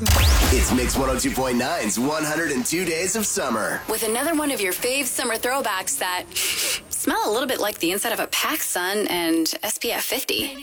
It's Mix 102.9's 102 Days of Summer. With another one of your fave summer throwbacks that smell a little bit like the inside of a PacSun and SPF 50.